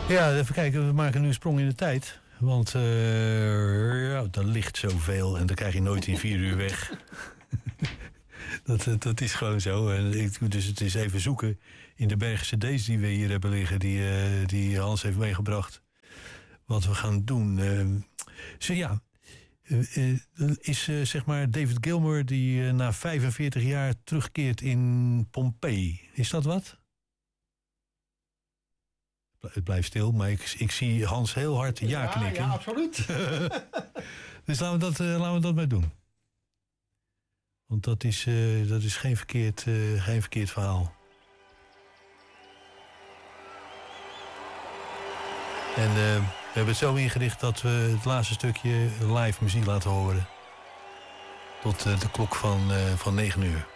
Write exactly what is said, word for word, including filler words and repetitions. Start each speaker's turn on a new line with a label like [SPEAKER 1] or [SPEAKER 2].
[SPEAKER 1] Ja, even kijken. We maken nu een sprong in de tijd. Want uh, ja, er ligt zoveel en dan krijg je nooit in vier uur weg. dat, dat is gewoon zo. En ik, dus het is even zoeken in de bergen cd's die we hier hebben liggen. Die, uh, die Hans heeft meegebracht. Wat we gaan doen. Uh, zo ja, uh, uh, is uh, zeg maar David Gilmour die uh, na vijfenveertig jaar terugkeert in Pompeii. Is dat wat? Het blijft stil, maar ik, ik zie Hans heel hard ja, ja knikken.
[SPEAKER 2] Ja, absoluut.
[SPEAKER 1] Dus laten we dat, uh, laten we dat maar doen. Want dat is, uh, dat is geen, verkeerd, uh, geen verkeerd verhaal. En uh, we hebben het zo ingericht dat we het laatste stukje live muziek laten horen. Tot uh, de klok van, uh, van negen uur.